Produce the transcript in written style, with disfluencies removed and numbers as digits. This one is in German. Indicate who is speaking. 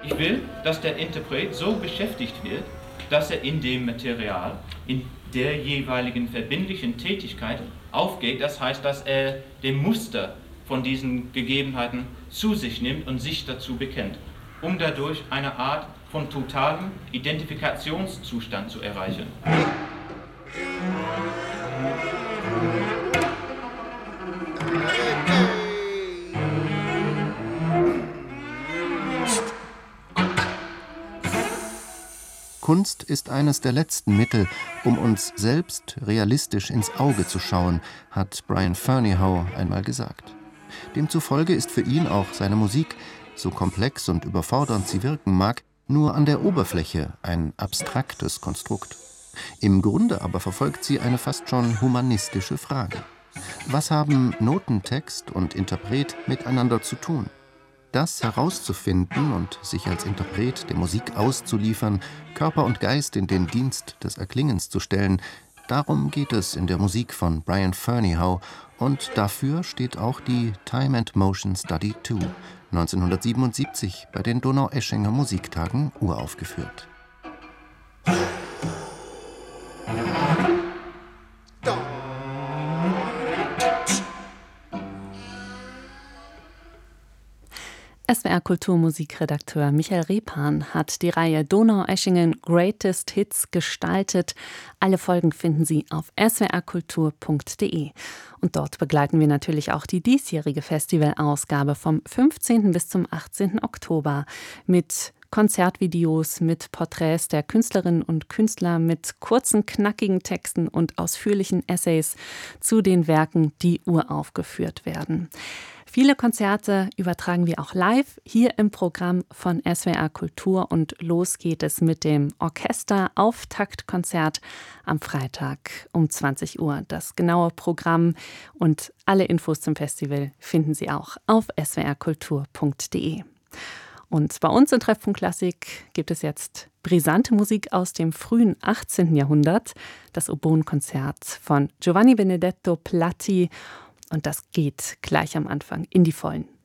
Speaker 1: Ich will, dass der Interpret so beschäftigt wird, dass er in dem Material, in der jeweiligen verbindlichen Tätigkeit aufgeht. Das heißt, dass er dem Muster von diesen Gegebenheiten zu sich nimmt und sich dazu bekennt, um dadurch eine Art von totalem Identifikationszustand zu erreichen.
Speaker 2: Kunst ist eines der letzten Mittel, um uns selbst realistisch ins Auge zu schauen, hat Brian Ferneyhough einmal gesagt. Demzufolge ist für ihn auch seine Musik, so komplex und überfordernd sie wirken mag, nur an der Oberfläche ein abstraktes Konstrukt. Im Grunde aber verfolgt sie eine fast schon humanistische Frage. Was haben Notentext und Interpret miteinander zu tun? Das herauszufinden und sich als Interpret der Musik auszuliefern, Körper und Geist in den Dienst des Erklingens zu stellen, darum geht es in der Musik von Brian Ferneyhough, und dafür steht auch die Time and Motion Study 2, 1977 bei den Donaueschinger Musiktagen uraufgeführt.
Speaker 3: SWR-Kulturmusikredakteur Michael Repan hat die Reihe Donaueschingen Greatest Hits gestaltet. Alle Folgen finden Sie auf swrkultur.de. Und dort begleiten wir natürlich auch die diesjährige Festivalausgabe vom 15. bis zum 18. Oktober mit Konzertvideos, mit Porträts der Künstlerinnen und Künstler, mit kurzen, knackigen Texten und ausführlichen Essays zu den Werken, die uraufgeführt werden. Viele Konzerte übertragen wir auch live hier im Programm von SWR Kultur, und los geht es mit dem Orchester-Auftaktkonzert am Freitag um 20 Uhr. Das genaue Programm und alle Infos zum Festival finden Sie auch auf swrkultur.de. Und bei uns in Treffpunkt Klassik gibt es jetzt brisante Musik aus dem frühen 18. Jahrhundert, das Oboenkonzert von Giovanni Benedetto Platti. Und das geht gleich am Anfang in die Vollen.